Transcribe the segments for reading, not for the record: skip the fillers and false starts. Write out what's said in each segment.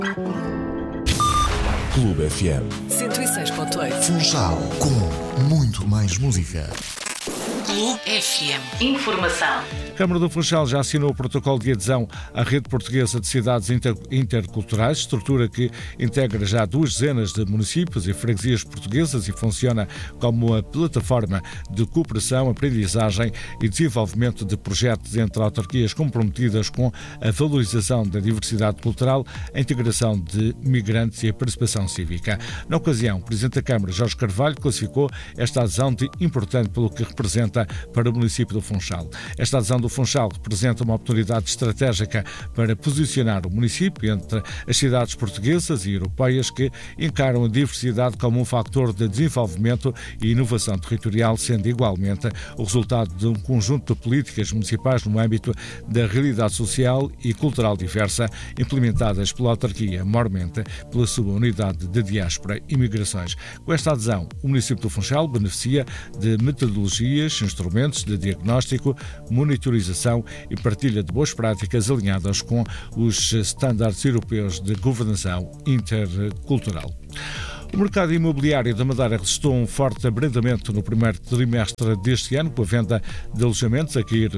Clube FM 106.8. Funchal, com muito mais música. Clube FM. Informação. A Câmara do Funchal já assinou o protocolo de adesão à Rede Portuguesa de Cidades Interculturais, estrutura que integra já 2 dezenas de municípios e freguesias portuguesas e funciona como uma plataforma de cooperação, aprendizagem e desenvolvimento de projetos entre autarquias comprometidas com a valorização da diversidade cultural, a integração de migrantes e a participação cívica. Na ocasião, o Presidente da Câmara, Jorge Carvalho, classificou esta adesão de importante pelo que representa para o município do Funchal. Esta adesão do Funchal representa uma oportunidade estratégica para posicionar o município entre as cidades portuguesas e europeias que encaram a diversidade como um fator de desenvolvimento e inovação territorial, sendo igualmente o resultado de um conjunto de políticas municipais no âmbito da realidade social e cultural diversa, implementadas pela autarquia, maiormente pela sua unidade de diáspora e migrações. Com esta adesão, o município do Funchal beneficia de metodologias, instrumentos de diagnóstico, monitorização e partilha de boas práticas alinhadas com os estándares europeus de governação intercultural. O mercado imobiliário da Madeira registrou um forte abrandamento no primeiro trimestre deste ano, com a venda de alojamentos a cair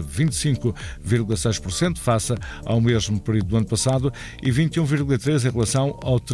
25,6% face ao mesmo período do ano passado e 21,3% em relação ao